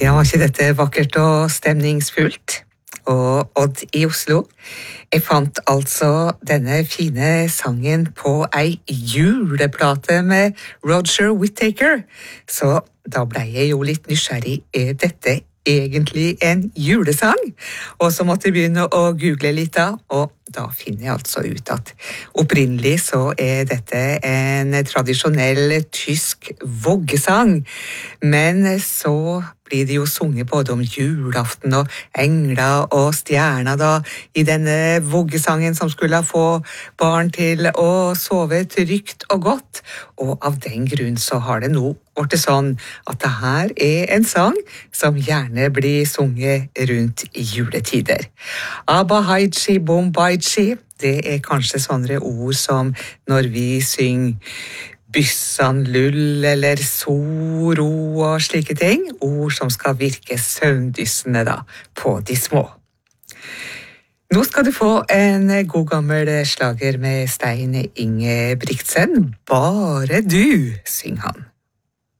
Ja, var ikke dette vakkert og stemningsfullt? Og Odd i Oslo. Jeg fant altså denne fine sangen på ei juleplate med Roger Whittaker. Så da ble jeg jo litt nysgjerrig. Er dette egentlig en julesang? Og så måtte jeg begynne å google litt da, og da finner jeg altså ut at opprinnelig så er dette en tradisjonell tysk voggesang, men så blir det jo sunget både om julaften og engler og stjerner da, i denne voggesangen som skulle få barn til å sove trygt og godt, og av den grunn så har det nå vært sånn at det her er en sang som gjerne blir sunget rundt i juletider. Abahaitchi bombaichi, det er kanskje sånne ord som når vi synger byssan lull eller soro og slike ting, ord som skal virke søvndyssende da på de små. Nå skal du få en god gammel slager med Stein Ingebrigtsen. Bare du, synger han.